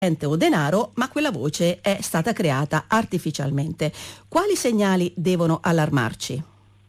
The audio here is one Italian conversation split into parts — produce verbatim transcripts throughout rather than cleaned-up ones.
o denaro, ma quella voce è stata creata artificialmente. Quali segnali devono allarmarci?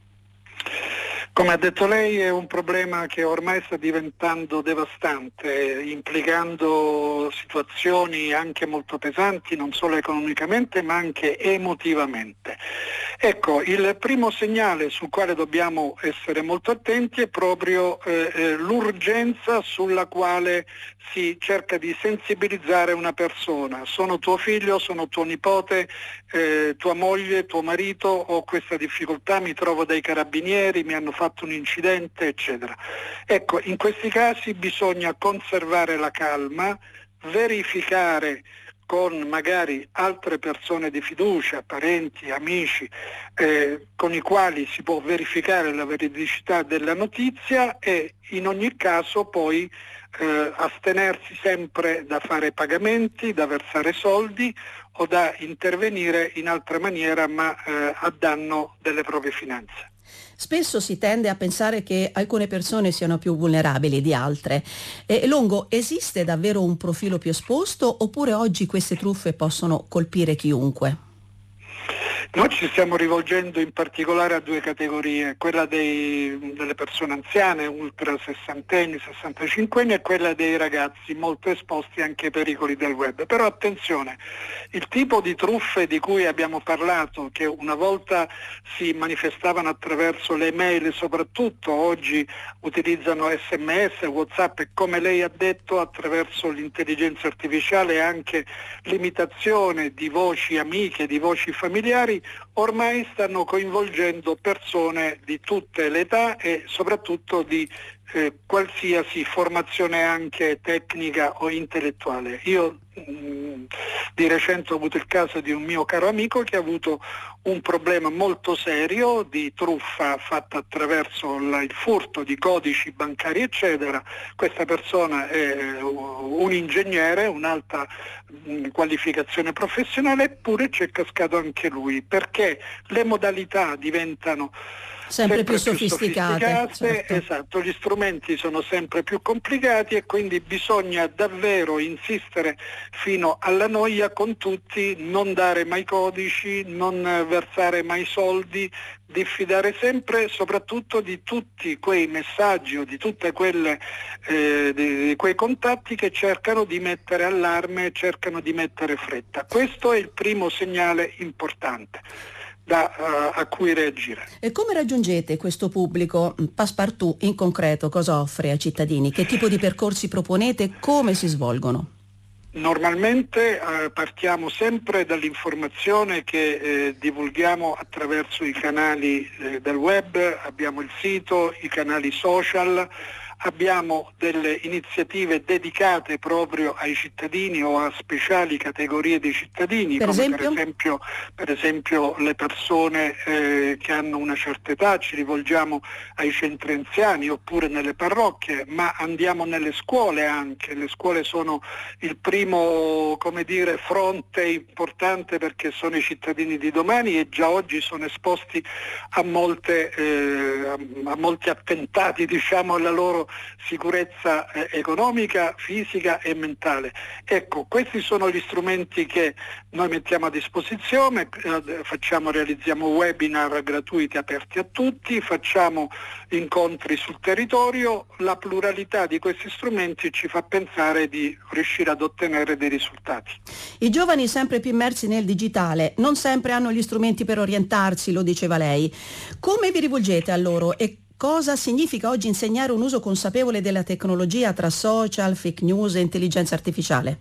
Come ha detto lei, è un problema che ormai sta diventando devastante, implicando situazioni anche molto pesanti, non solo economicamente ma anche emotivamente. Ecco, il primo segnale sul quale dobbiamo essere molto attenti è proprio eh, eh, l'urgenza sulla quale si cerca di sensibilizzare una persona. Sono tuo figlio, sono tuo nipote, eh, tua moglie, tuo marito, ho questa difficoltà, mi trovo dai carabinieri, mi hanno fatto un incidente, eccetera. Ecco, in questi casi bisogna conservare la calma, verificare con magari altre persone di fiducia, parenti, amici, eh, con i quali si può verificare la veridicità della notizia e in ogni caso poi eh, astenersi sempre da fare pagamenti, da versare soldi o da intervenire in altra maniera ma eh, a danno delle proprie finanze. Spesso si tende a pensare che alcune persone siano più vulnerabili di altre. Eh, Longo, esiste davvero un profilo più esposto oppure oggi queste truffe possono colpire chiunque? Noi ci stiamo rivolgendo in particolare a due categorie, quella dei, delle persone anziane, ultra sessantenni, sessantacinquenni e quella dei ragazzi molto esposti anche ai pericoli del web. Però attenzione, il tipo di truffe di cui abbiamo parlato, che una volta si manifestavano attraverso le mail soprattutto, oggi utilizzano sms, WhatsApp e come lei ha detto attraverso l'intelligenza artificiale e anche l'imitazione di voci amiche, di voci familiari, ormai stanno coinvolgendo persone di tutte le età e soprattutto di eh, qualsiasi formazione anche tecnica o intellettuale. Io mh, di recente ho avuto il caso di un mio caro amico che ha avuto un problema molto serio di truffa fatta attraverso la, il furto di codici bancari eccetera. Questa persona è un ingegnere, un'alta mh, qualificazione professionale, eppure c'è cascato anche lui perché le modalità diventano Sempre, sempre più sofisticate. sofisticate, Certo. esatto, gli strumenti sono sempre più complicati e quindi bisogna davvero insistere fino alla noia con tutti, non dare mai codici, non versare mai soldi, diffidare sempre soprattutto di tutti quei messaggi o di tutte quelle eh, di, di quei contatti che cercano di mettere allarme, cercano di mettere fretta. Questo è il primo segnale importante da, uh, a cui reagire. E come raggiungete questo pubblico? Passepartout in concreto cosa offre ai cittadini? Che tipo di percorsi proponete? Come si svolgono? Normalmente eh, partiamo sempre dall'informazione che eh, divulghiamo attraverso i canali eh, del web, abbiamo il sito, i canali social, abbiamo delle iniziative dedicate proprio ai cittadini o a speciali categorie di cittadini, Per come esempio? per esempio, per esempio le persone eh, che hanno una certa età, ci rivolgiamo ai centri anziani oppure nelle parrocchie, ma andiamo nelle scuole anche. Le scuole sono il primo, come dire, fronte importante perché sono i cittadini di domani e già oggi sono esposti a molte eh, a molti attentati, diciamo, alla loro sicurezza eh, economica, fisica e mentale. Ecco, questi sono gli strumenti che noi mettiamo a disposizione, eh, facciamo, realizziamo webinar gratuiti aperti a tutti, facciamo incontri sul territorio, la pluralità di questi strumenti ci fa pensare di riuscire ad ottenere dei risultati. I giovani sempre più immersi nel digitale non sempre hanno gli strumenti per orientarsi, lo diceva lei. Come vi rivolgete a loro e cosa significa oggi insegnare un uso consapevole della tecnologia tra social, fake news e intelligenza artificiale?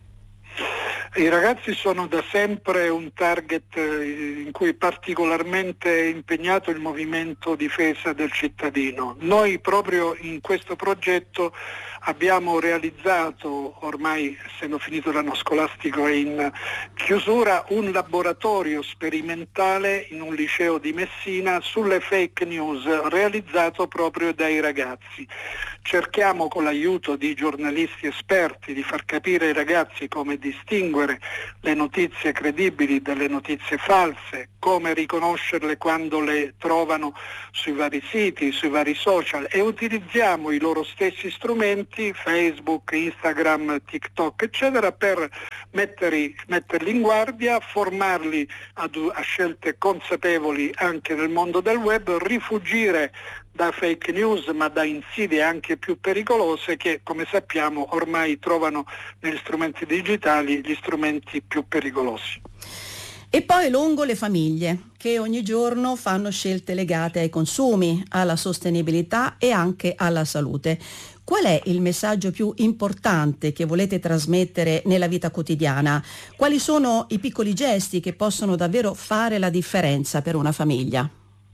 I ragazzi sono da sempre un target in cui è particolarmente impegnato il movimento difesa del cittadino. Noi proprio in questo progetto abbiamo realizzato, ormai essendo finito l'anno scolastico e in chiusura, un laboratorio sperimentale in un liceo di Messina sulle fake news realizzato proprio dai ragazzi. cerchiamo con l'aiuto di giornalisti esperti di far capire ai ragazzi come distinguere le notizie credibili dalle notizie false, come riconoscerle quando le trovano sui vari siti, sui vari social, e utilizziamo i loro stessi strumenti, Facebook, Instagram, TikTok, eccetera, per metterli, metterli in guardia, formarli ad, a scelte consapevoli anche nel mondo del web, rifugire da fake news ma da insidie anche più pericolose che, come sappiamo, ormai trovano negli strumenti digitali gli strumenti più pericolosi. E poi lungo le famiglie, che ogni giorno fanno scelte legate ai consumi, alla sostenibilità e anche alla salute. Qual è il messaggio più importante che volete trasmettere nella vita quotidiana? Quali sono i piccoli gesti che possono davvero fare la differenza per una famiglia?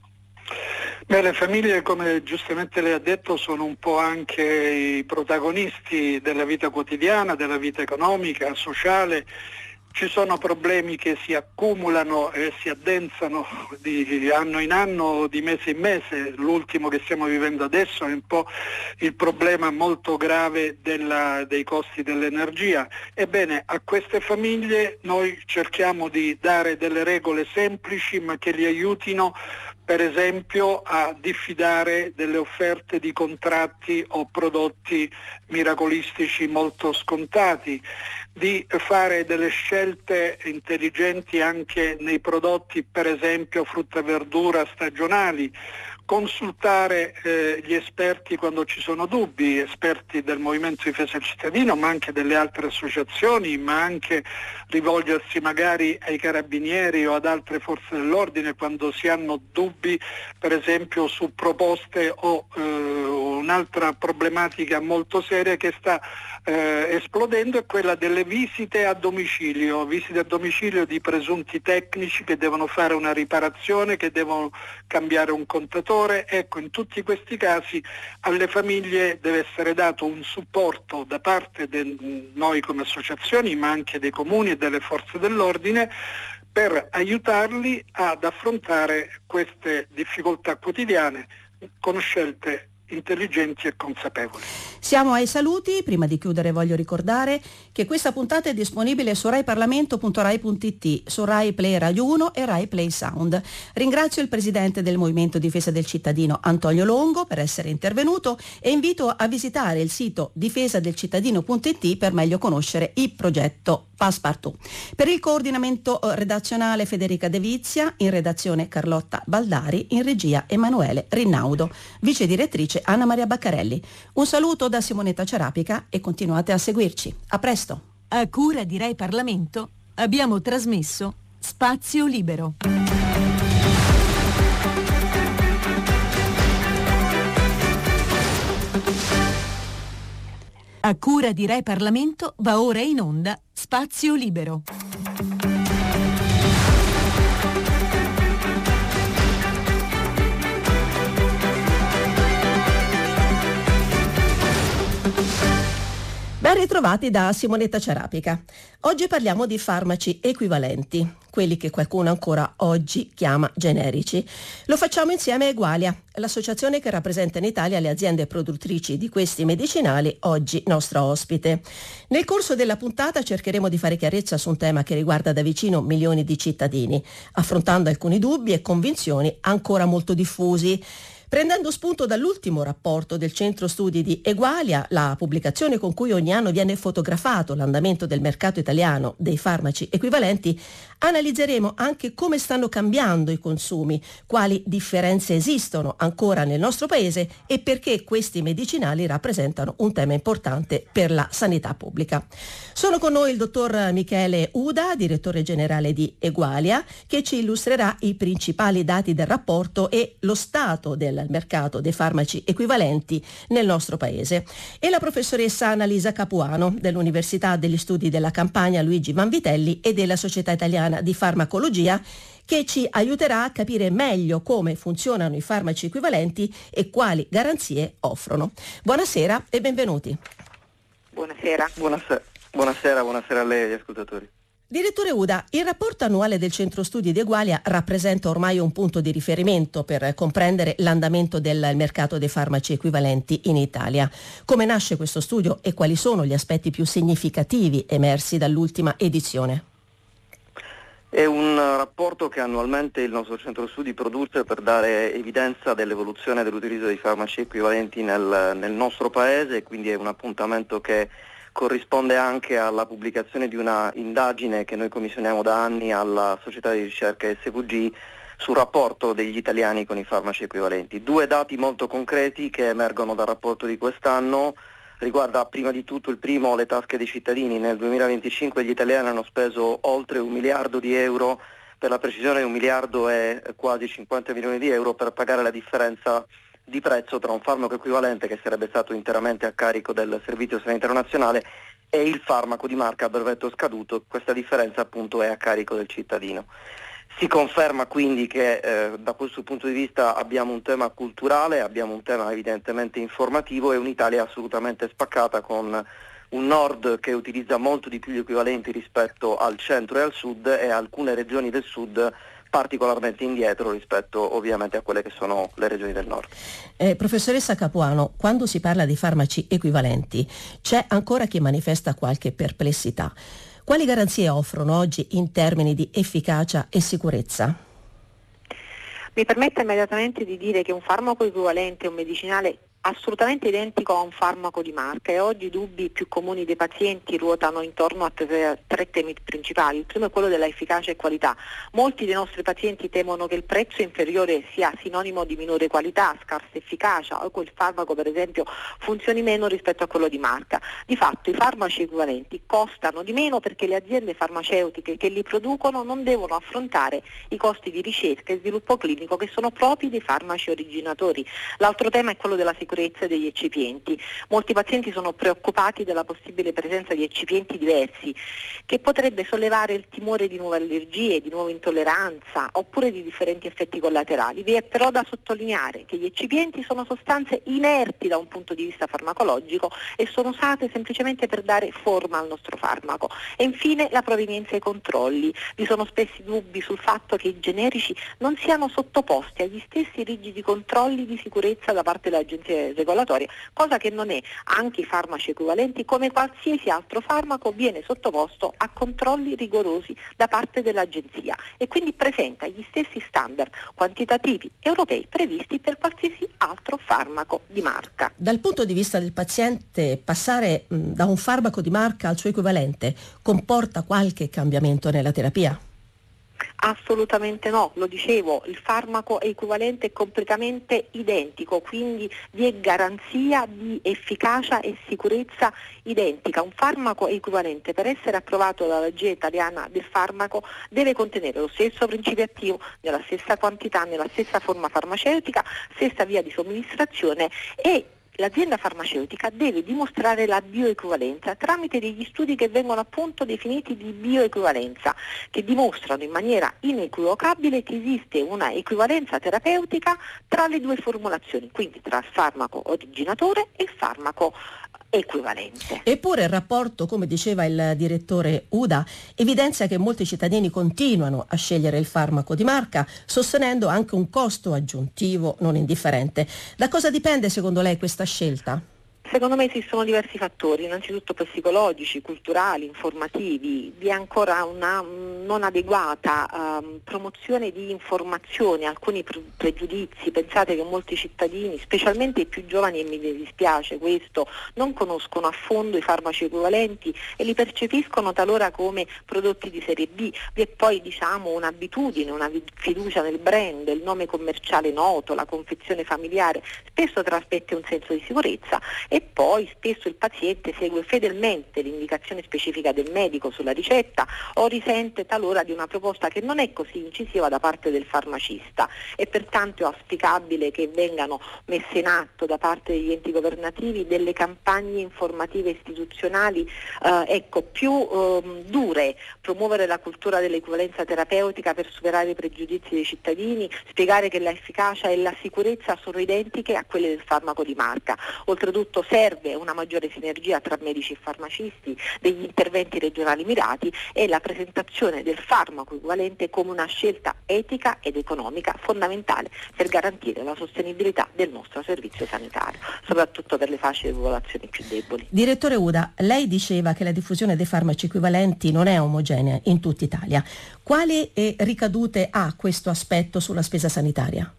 Beh, le famiglie, come giustamente lei ha detto, sono un po' anche i protagonisti della vita quotidiana, della vita economica, sociale. Ci sono problemi che si accumulano e si addensano di anno in anno, di mese in mese. L'ultimo che stiamo vivendo adesso è un po' il problema molto grave della, dei costi dell'energia. Ebbene, a queste famiglie noi cerchiamo di dare delle regole semplici ma che li aiutino, per esempio, a diffidare delle offerte di contratti o prodotti miracolistici molto scontati, di fare delle scelte intelligenti anche nei prodotti, per esempio frutta e verdura stagionali, consultare eh, gli esperti quando ci sono dubbi, esperti del Movimento Difesa del Cittadino, ma anche delle altre associazioni, ma anche rivolgersi magari ai carabinieri o ad altre forze dell'ordine quando si hanno dubbi, per esempio su proposte o eh, un'altra problematica molto seria che sta eh, esplodendo è quella delle visite a domicilio, visite a domicilio di presunti tecnici che devono fare una riparazione, che devono cambiare un contatore. Ecco, in tutti questi casi alle famiglie deve essere dato un supporto da parte di noi come associazioni, ma anche dei comuni e delle forze dell'ordine, per aiutarli ad affrontare queste difficoltà quotidiane con scelte intelligenti e consapevoli. Siamo ai saluti. Prima di chiudere voglio ricordare che questa puntata è disponibile su rai parlamento punto rai punto it, su Rai Play Radio uno e Rai Play Sound. Ringrazio il presidente del Movimento Difesa del Cittadino Antonio Longo per essere intervenuto e invito a visitare il sito difesa del cittadino punto it per meglio conoscere il progetto Passepartout. Per il coordinamento redazionale Federica De Vizia, in redazione Carlotta Baldari, in regia Emanuele Rinnaudo, vice direttrice Anna Maria Baccarelli. Un saluto da Simonetta Ciarapica e continuate a seguirci. A presto. A cura di Rai Parlamento abbiamo trasmesso Spazio Libero. A cura di Rai Parlamento va ora in onda Spazio Libero. Ben ritrovati da Simonetta Ciarapica. Oggi parliamo di farmaci equivalenti, quelli che qualcuno ancora oggi chiama generici. Lo facciamo insieme a Egualia, l'associazione che rappresenta in Italia le aziende produttrici di questi medicinali, oggi nostra ospite. Nel corso della puntata cercheremo di fare chiarezza su un tema che riguarda da vicino milioni di cittadini, affrontando alcuni dubbi e convinzioni ancora molto diffusi. Prendendo spunto dall'ultimo rapporto del Centro Studi di Egualia, la pubblicazione con cui ogni anno viene fotografato l'andamento del mercato italiano dei farmaci equivalenti, analizzeremo anche come stanno cambiando i consumi, quali differenze esistono ancora nel nostro paese e perché questi medicinali rappresentano un tema importante per la sanità pubblica. Sono con noi il dottor Michele Uda, direttore generale di Egualia, che ci illustrerà i principali dati del rapporto e lo stato del mercato dei farmaci equivalenti nel nostro paese, e la professoressa Annalisa Capuano dell'Università degli Studi della Campania Luigi Vanvitelli e della Società Italiana di Farmacologia, che ci aiuterà a capire meglio come funzionano i farmaci equivalenti e quali garanzie offrono. Buonasera e benvenuti. Buonasera. Buonasera, buonasera, buonasera a lei e agli ascoltatori. Direttore Uda, il rapporto annuale del Centro Studi di Egualia rappresenta ormai un punto di riferimento per comprendere l'andamento del mercato dei farmaci equivalenti in Italia. Come nasce questo studio e quali sono gli aspetti più significativi emersi dall'ultima edizione? È un rapporto che annualmente il nostro Centro Studi produce per dare evidenza dell'evoluzione dell'utilizzo dei farmaci equivalenti nel, nel nostro Paese, quindi è un appuntamento che corrisponde anche alla pubblicazione di una indagine che noi commissioniamo da anni alla società di ricerca S V G sul rapporto degli italiani con i farmaci equivalenti. Due dati molto concreti che emergono dal rapporto di quest'anno riguarda prima di tutto il primo le tasche dei cittadini. Nel duemilaventicinque gli italiani hanno speso oltre un miliardo di euro, per la precisione un miliardo e quasi cinquanta milioni di euro per pagare la differenza di prezzo tra un farmaco equivalente che sarebbe stato interamente a carico del Servizio Sanitario Nazionale e il farmaco di marca a brevetto scaduto. Questa differenza appunto è a carico del cittadino. Si conferma quindi che eh, da questo punto di vista abbiamo un tema culturale, abbiamo un tema evidentemente informativo e un'Italia assolutamente spaccata, con un nord che utilizza molto di più gli equivalenti rispetto al centro e al sud, e alcune regioni del sud particolarmente indietro rispetto ovviamente a quelle che sono le regioni del nord. Eh, professoressa Capuano, quando si parla di farmaci equivalenti c'è ancora chi manifesta qualche perplessità. Quali garanzie offrono oggi in termini di efficacia e sicurezza? Mi permette immediatamente di dire che un farmaco equivalente è un medicinale assolutamente identico a un farmaco di marca, e oggi i dubbi più comuni dei pazienti ruotano intorno a tre, tre temi principali. Il primo è quello della efficacia e qualità. Molti dei nostri pazienti temono che il prezzo inferiore sia sinonimo di minore qualità, scarsa efficacia, o che il farmaco per esempio funzioni meno rispetto a quello di marca. Di fatto i farmaci equivalenti costano di meno perché le aziende farmaceutiche che li producono non devono affrontare i costi di ricerca e sviluppo clinico che sono propri dei farmaci originatori. L'altro tema è quello della sicurezza degli eccipienti. Molti pazienti sono preoccupati della possibile presenza di eccipienti diversi, che potrebbe sollevare il timore di nuove allergie, di nuova intolleranza oppure di differenti effetti collaterali. Vi è però da sottolineare che gli eccipienti sono sostanze inerti da un punto di vista farmacologico e sono usate semplicemente per dare forma al nostro farmaco. E infine la provenienza e i controlli. Vi sono spessi dubbi sul fatto che i generici non siano sottoposti agli stessi rigidi controlli di sicurezza da parte dell'agenzia regolatoria, cosa che non è. Anche i farmaci equivalenti, come qualsiasi altro farmaco, viene sottoposto a controlli rigorosi da parte dell'agenzia e quindi presenta gli stessi standard quantitativi europei previsti per qualsiasi altro farmaco di marca. Dal punto di vista del paziente, passare mh, da un farmaco di marca al suo equivalente comporta qualche cambiamento nella terapia? Assolutamente no, lo dicevo, il farmaco è equivalente e completamente identico, quindi vi è garanzia di efficacia e sicurezza identica. Un farmaco equivalente, per essere approvato dall'Agenzia Italiana del Farmaco, deve contenere lo stesso principio attivo, nella stessa quantità, nella stessa forma farmaceutica, stessa via di somministrazione, e l'azienda farmaceutica deve dimostrare la bioequivalenza tramite degli studi che vengono appunto definiti di bioequivalenza, che dimostrano in maniera inequivocabile che esiste una equivalenza terapeutica tra le due formulazioni, quindi tra il farmaco originatore e il farmaco equivalente. Eppure il rapporto, come diceva il direttore Uda, evidenzia che molti cittadini continuano a scegliere il farmaco di marca, sostenendo anche un costo aggiuntivo non indifferente. Da cosa dipende secondo lei questa scelta? Secondo me esistono diversi fattori, innanzitutto psicologici, culturali, informativi. Vi è ancora una non adeguata um, promozione di informazioni, alcuni pre- pregiudizi. Pensate che molti cittadini, specialmente i più giovani, e mi dispiace questo, non conoscono a fondo i farmaci equivalenti e li percepiscono talora come prodotti di serie B. Vi è poi diciamo un'abitudine, una fiducia nel brand, il nome commerciale noto, la confezione familiare, spesso trasmette un senso di sicurezza. E E poi spesso il paziente segue fedelmente l'indicazione specifica del medico sulla ricetta o risente talora di una proposta che non è così incisiva da parte del farmacista, e pertanto è auspicabile che vengano messe in atto da parte degli enti governativi delle campagne informative istituzionali eh, ecco, più eh, dure, promuovere la cultura dell'equivalenza terapeutica per superare i pregiudizi dei cittadini, spiegare che l'efficacia e la sicurezza sono identiche a quelle del farmaco di marca. Oltretutto serve una maggiore sinergia tra medici e farmacisti, degli interventi regionali mirati e la presentazione del farmaco equivalente come una scelta etica ed economica fondamentale per garantire la sostenibilità del nostro servizio sanitario, soprattutto per le fasce di popolazione più deboli. Direttore Uda, lei diceva che la diffusione dei farmaci equivalenti non è omogenea in tutta Italia. Quali eh, ricadute ha questo aspetto sulla spesa sanitaria?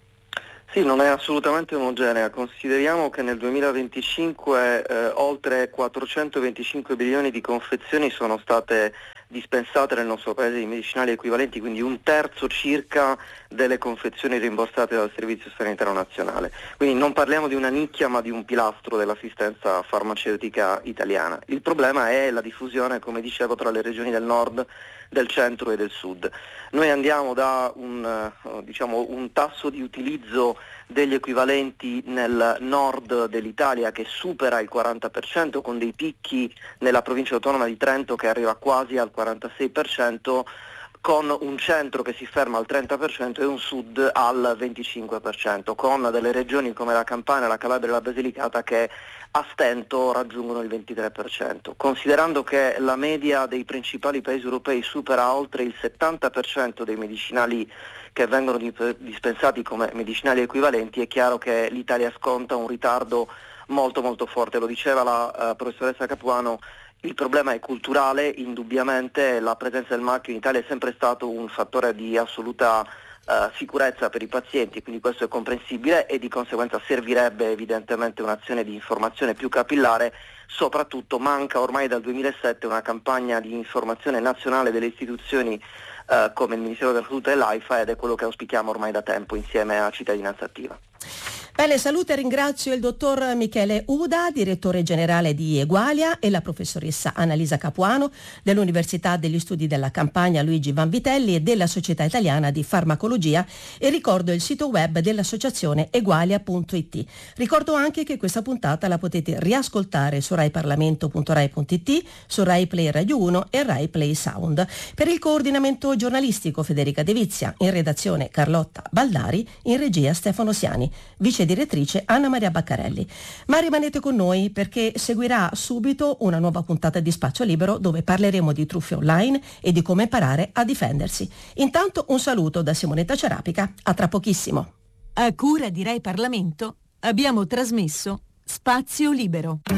Sì, non è assolutamente omogenea. Consideriamo che nel duemilaventicinque eh, oltre quattrocentoventicinque milioni di confezioni sono state dispensate nel nostro paese di medicinali equivalenti, quindi un terzo circa delle confezioni rimborsate dal Servizio Sanitario Nazionale. Quindi non parliamo di una nicchia ma di un pilastro dell'assistenza farmaceutica italiana. Il problema è la diffusione, come dicevo, tra le regioni del nord, del centro e del sud. Noi andiamo da un, diciamo, un tasso di utilizzo degli equivalenti nel nord dell'Italia che supera il quaranta per cento, con dei picchi nella provincia autonoma di Trento che arriva quasi al quarantasei per cento, con un centro che si ferma al trenta per cento e un sud al venticinque per cento, con delle regioni come la Campania, la Calabria e la Basilicata che a stento raggiungono il ventitré per cento. Considerando che la media dei principali paesi europei supera oltre il settanta per cento dei medicinali che vengono dispensati come medicinali equivalenti, è chiaro che l'Italia sconta un ritardo molto molto forte. Lo diceva la uh, professoressa Capuano, il problema è culturale, indubbiamente la presenza del marchio in Italia è sempre stato un fattore di assoluta uh, sicurezza per i pazienti, quindi questo è comprensibile e di conseguenza servirebbe evidentemente un'azione di informazione più capillare. Soprattutto manca ormai dal duemilasette una campagna di informazione nazionale delle istituzioni Uh, come il Ministero della Salute e l'AIFA, ed è quello che auspichiamo ormai da tempo insieme a Cittadinanza Attiva. Bene, saluto e ringrazio il dottor Michele Uda, direttore generale di Egualia, e la professoressa Annalisa Capuano dell'Università degli Studi della Campania Luigi Vanvitelli e della Società Italiana di Farmacologia, e ricordo il sito web dell'associazione egualia punto it. Ricordo anche che questa puntata la potete riascoltare su rai parlamento punto rai punto it, su Rai Play Radio uno e Rai Play Sound. Per il coordinamento giornalistico Federica De Vizia, in redazione Carlotta Baldari, in regia Stefano Siani, vice direttrice Anna Maria Baccarelli. Ma rimanete con noi perché seguirà subito una nuova puntata di Spazio Libero dove parleremo di truffe online e di come imparare a difendersi. Intanto un saluto da Simonetta Ciarapica, a tra pochissimo. A cura di Rai Parlamento abbiamo trasmesso Spazio Libero.